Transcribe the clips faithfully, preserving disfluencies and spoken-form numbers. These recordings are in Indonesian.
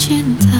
cinta.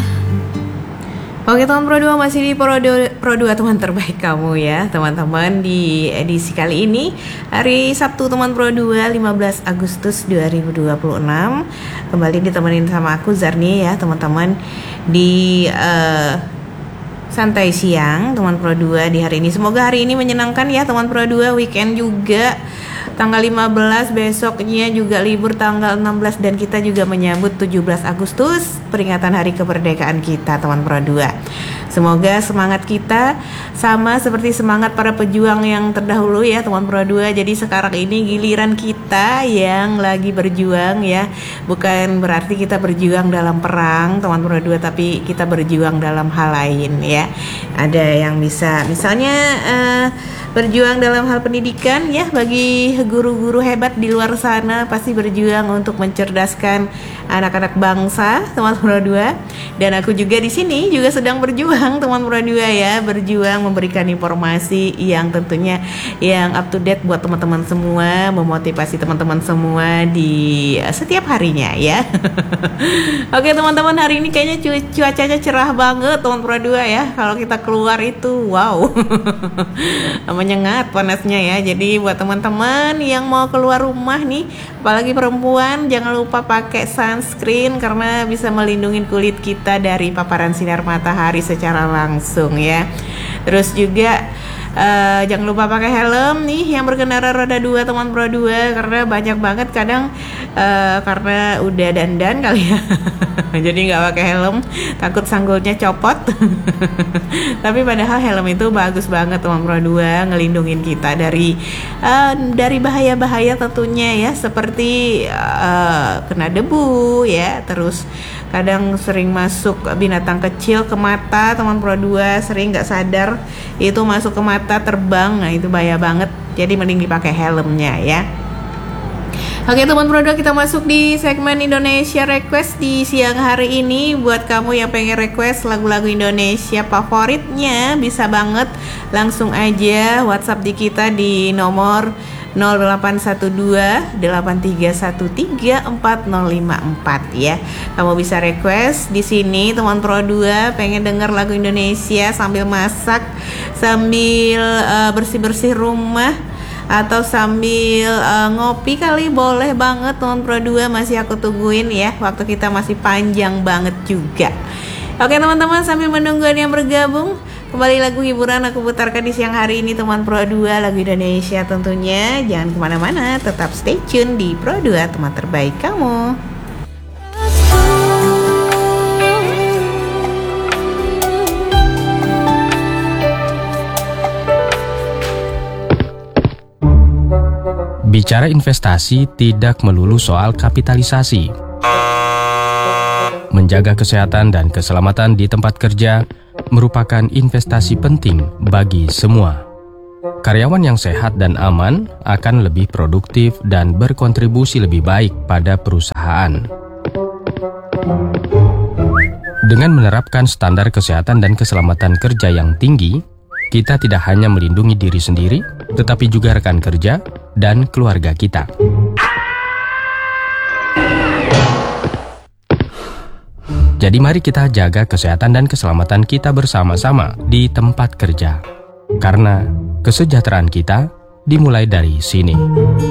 Oke teman Pro dua, masih di Pro dua, Pro dua teman terbaik kamu ya teman-teman. Di edisi kali ini hari Sabtu teman Pro dua, lima belas Agustus dua ribu dua puluh enam. Kembali ditemenin sama aku Zarni ya teman-teman di uh, santai siang teman Pro dua di hari ini. Semoga hari ini menyenangkan ya teman Pro dua, weekend juga. Tanggal lima belas besoknya juga libur tanggal enam belas, dan kita juga menyambut tujuh belas Agustus, peringatan hari kemerdekaan kita teman Pro dua. Semoga semangat kita sama seperti semangat para pejuang yang terdahulu ya teman Pro dua. Jadi sekarang ini giliran kita yang lagi berjuang ya. Bukan berarti kita berjuang dalam perang teman Pro dua, tapi kita berjuang dalam hal lain ya. Ada yang bisa misalnya uh, berjuang dalam hal pendidikan ya, bagi guru-guru hebat di luar sana pasti berjuang untuk mencerdaskan anak-anak bangsa teman Pro dua. Dan aku juga di sini juga sedang berjuang teman Pro dua ya, berjuang memberikan informasi yang tentunya yang up to date buat teman-teman semua, memotivasi teman-teman semua di setiap harinya ya. Oke teman-teman, hari ini kayaknya cu- cuacanya cerah banget teman Pro dua ya. Kalau kita keluar itu wow. Menyengat panasnya ya. Jadi buat teman-teman yang mau keluar rumah nih, apalagi perempuan, jangan lupa pakai sunscreen karena bisa melindungi kulit kita dari paparan sinar matahari secara langsung ya. Terus juga uh, jangan lupa pakai helm nih yang berkendara roda dua teman Pro dua, karena banyak banget kadang uh, karena udah dandan kali ya. Jadi nggak pakai helm, takut sanggulnya copot. Tapi padahal helm itu bagus banget teman Pro dua, ngelindungin kita dari uh, dari bahaya-bahaya tentunya ya, seperti uh, kena debu ya. Terus kadang sering masuk binatang kecil ke mata teman Pro dua, sering nggak sadar itu masuk ke mata, terbang. Nah itu bahaya banget, jadi mending dipakai helmnya ya. Oke teman Pro dua, kita masuk di segmen Indonesia Request di siang hari ini. Buat kamu yang pengen request lagu-lagu Indonesia favoritnya, bisa banget langsung aja WhatsApp di kita di nomor nol delapan satu dua delapan tiga satu tiga empat nol lima empat ya. Kamu bisa request di sini teman Pro dua, pengen denger lagu Indonesia sambil masak, sambil uh, bersih-bersih rumah, atau sambil uh, ngopi kali, boleh banget teman Pro dua, masih aku tungguin ya. Waktu kita masih panjang banget juga. Oke teman-teman, sambil menunggu yang bergabung, kembali lagu hiburan aku putarkan di siang hari ini teman Pro dua, lagu Indonesia tentunya. Jangan kemana-mana, tetap stay tune di Pro dua, teman terbaik kamu. Bicara investasi tidak melulu soal kapitalisasi. Menjaga kesehatan dan keselamatan di tempat kerja merupakan investasi penting bagi semua. Karyawan yang sehat dan aman akan lebih produktif dan berkontribusi lebih baik pada perusahaan. Dengan menerapkan standar kesehatan dan keselamatan kerja yang tinggi, kita tidak hanya melindungi diri sendiri, tetapi juga rekan kerja dan keluarga kita. Jadi mari kita jaga kesehatan dan keselamatan kita bersama-sama di tempat kerja. Karena kesejahteraan kita dimulai dari sini.